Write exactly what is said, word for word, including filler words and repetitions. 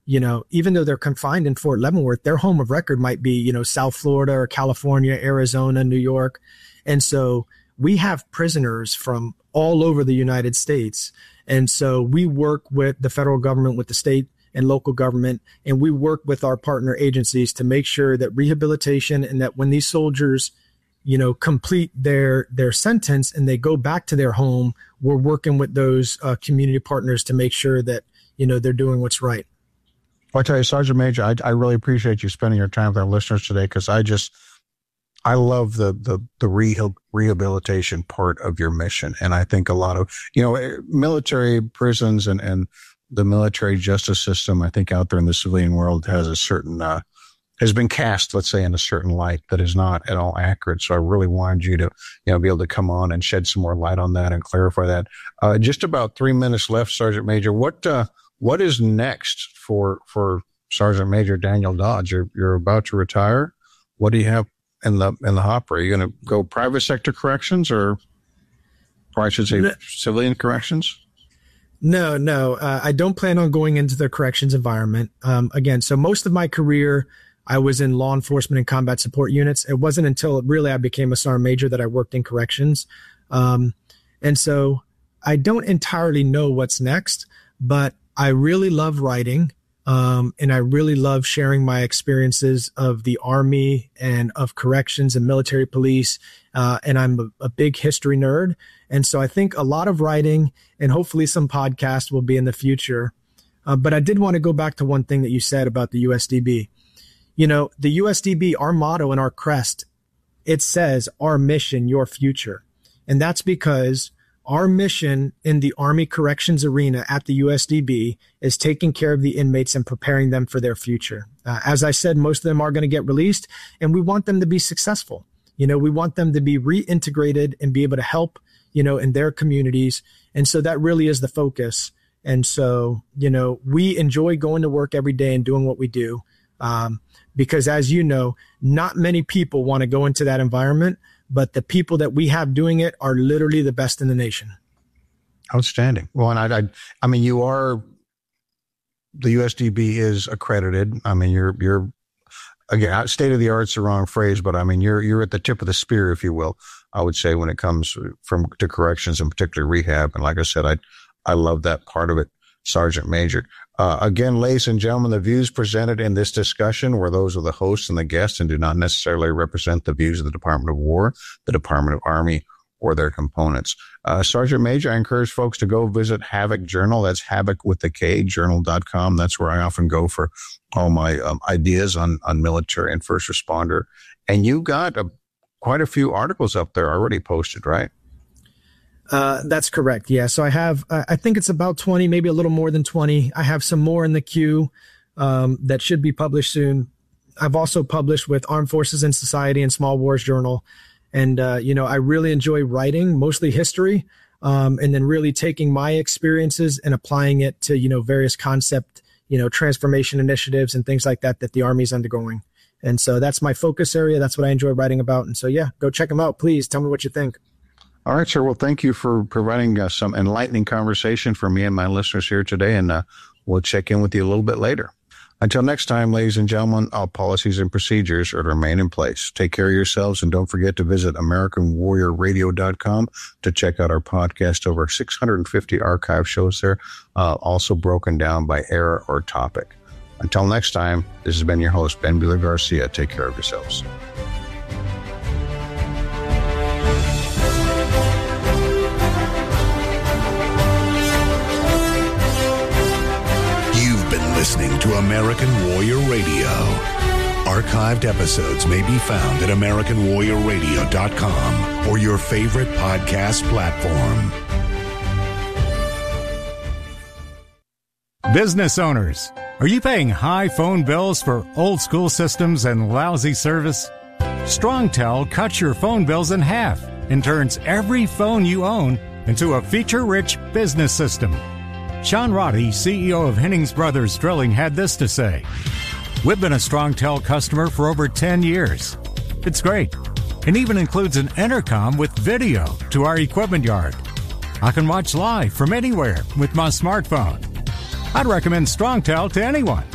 you know, even though they're confined in Fort Leavenworth, their home of record might be, you know, South Florida or California, Arizona, New York. And so we have prisoners from all over the United States. And so we work with the federal government, with the state and local government, and we work with our partner agencies to make sure that rehabilitation, and that when these soldiers, you know, complete their their sentence and they go back to their home, we're working with those uh, community partners to make sure that, you know, they're doing what's right. Well, I tell you, Sergeant Major, I, I really appreciate you spending your time with our listeners today, because I just, I love the the the reha- rehabilitation part of your mission. And I think a lot of, you know, military prisons and, and the military justice system, I think out there in the civilian world has a certain, uh, has been cast, let's say, in a certain light that is not at all accurate. So I really wanted you to, you know, be able to come on and shed some more light on that and clarify that. Uh, just about three minutes left, Sergeant Major. What, uh, what is next for, for Sergeant Major Daniel Dodge? You're, you're about to retire. What do you have in the, in the hopper? Are you going to go private sector corrections, or, or I should say no. civilian corrections? No, no, uh, I don't plan on going into the corrections environment. Um, again, so most of my career, I was in law enforcement and combat support units. It wasn't until really I became a sergeant major that I worked in corrections. Um, and so I don't entirely know what's next, but I really love writing. Um, and I really love sharing my experiences of the Army and of corrections and military police. Uh, and I'm a, a big history nerd. And so I think a lot of writing and hopefully some podcasts will be in the future. Uh, but I did want to go back to one thing that you said about the U S D B. You know, the U S D B, our motto and our crest, it says our mission, your future. And that's because our mission in the Army corrections arena at the U S D B is taking care of the inmates and preparing them for their future. Uh, as I said, most of them are going to get released, and we want them to be successful. You know, we want them to be reintegrated and be able to help, you know, in their communities. And so that really is the focus. And so, you know, we enjoy going to work every day and doing what we do. Um, because as you know, not many people want to go into that environment, but the people that we have doing it are literally the best in the nation. Outstanding. Well, and I, I, I mean, you are, the U S D B is accredited. I mean, you're, you're, again, state of the art's the wrong phrase, but I mean, you're, you're at the tip of the spear, if you will, I would say, when it comes from to corrections and particularly rehab. And like I said, I, I love that part of it, Sergeant Major. Uh, again, ladies and gentlemen, the views presented in this discussion were those of the hosts and the guests and do not necessarily represent the views of the Department of War, the Department of Army, or their components. Uh, Sergeant Major, I encourage folks to go visit Havoc Journal. That's Havoc with the K, journal dot com. That's where I often go for all my um, ideas on, on military and first responder. And you got a, quite a few articles up there already posted, right? Uh, that's correct. Yeah. So I have, uh, I think it's about twenty, maybe a little more than twenty. I have some more in the queue, um, that should be published soon. I've also published with Armed Forces and Society and Small Wars Journal. And, uh, you know, I really enjoy writing, mostly history, um, and then really taking my experiences and applying it to, you know, various concept, you know, transformation initiatives and things like that, that the Army is undergoing. And so that's my focus area. That's what I enjoy writing about. And so, yeah, go check them out. Please tell me what you think. All right, sir. Well, thank you for providing uh, some enlightening conversation for me and my listeners here today, and uh, we'll check in with you a little bit later. Until next time, ladies and gentlemen, all policies and procedures are to remain in place. Take care of yourselves, and don't forget to visit American Warrior Radio dot com to check out our podcast. Over six hundred fifty archive shows there, uh, also broken down by era or topic. Until next time, this has been your host, Ben Bueller Garcia. Take care of yourselves. Listening to American Warrior Radio. Archived episodes may be found at American Warrior Radio dot com or your favorite podcast platform. Business owners, are you paying high phone bills for old school systems and lousy service? StrongTel cuts your phone bills in half and turns every phone you own into a feature-rich business system. Sean Roddy, C E O of Hennings Brothers Drilling, had this to say. We've been a StrongTel customer for over ten years. It's great. It even includes an intercom with video to our equipment yard. I can watch live from anywhere with my smartphone. I'd recommend StrongTel to anyone.